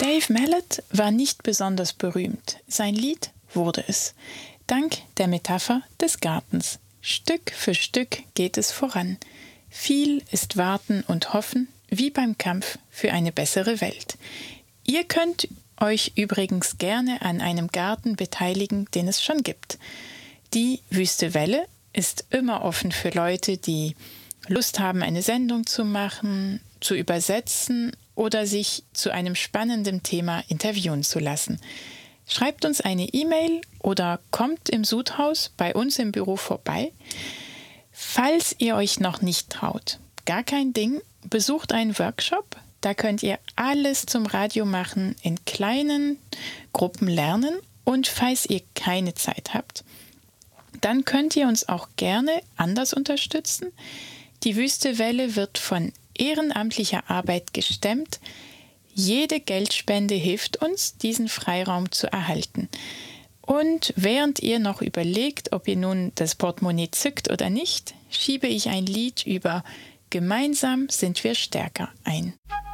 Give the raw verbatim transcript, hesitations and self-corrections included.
Dave Mallet war nicht besonders berühmt. Sein Lied wurde es. Dank der Metapher des Gartens. Stück für Stück geht es voran. Viel ist Warten und Hoffen, wie beim Kampf für eine bessere Welt. Ihr könnt euch übrigens gerne an einem Garten beteiligen, den es schon gibt. Die Wüste Welle ist immer offen für Leute, die Lust haben, eine Sendung zu machen, zu übersetzen oder sich zu einem spannenden Thema interviewen zu lassen. Schreibt uns eine E-Mail oder kommt im Sudhaus bei uns im Büro vorbei. Falls ihr euch noch nicht traut, gar kein Ding, besucht einen Workshop. Da könnt ihr alles zum Radio machen in kleinen Gruppen lernen. Und falls ihr keine Zeit habt, dann könnt ihr uns auch gerne anders unterstützen. Die Wüste Welle wird von ehrenamtlicher Arbeit gestemmt. Jede Geldspende hilft uns, diesen Freiraum zu erhalten. Und während ihr noch überlegt, ob ihr nun das Portemonnaie zückt oder nicht, schiebe ich ein Lied über Gemeinsam sind wir stärker ein.